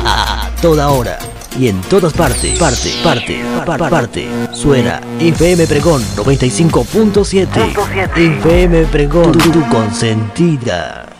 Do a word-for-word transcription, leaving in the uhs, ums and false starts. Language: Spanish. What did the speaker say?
A toda hora y en todas partes, parte, parte, parte, parte, suena F M Pregón noventa y cinco punto siete. F M Pregón, tu, tu consentida.